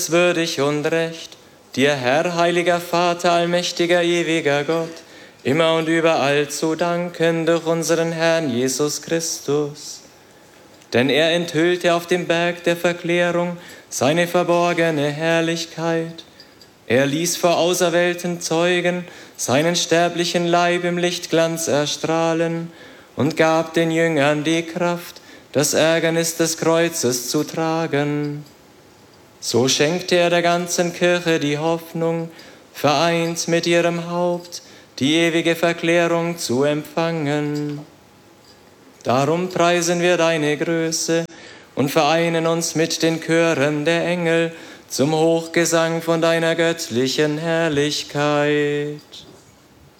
würdig und recht, dir, Herr, heiliger Vater, allmächtiger, ewiger Gott, immer und überall zu danken durch unseren Herrn Jesus Christus. Denn er enthüllte auf dem Berg der Verklärung seine verborgene Herrlichkeit. Er ließ vor auserwählten Zeugen seinen sterblichen Leib im Lichtglanz erstrahlen und gab den Jüngern die Kraft, das Ärgernis des Kreuzes zu tragen. So schenkte er der ganzen Kirche die Hoffnung, vereint mit ihrem Haupt die ewige Verklärung zu empfangen. Darum preisen wir deine Größe und vereinen uns mit den Chören der Engel zum Hochgesang von deiner göttlichen Herrlichkeit.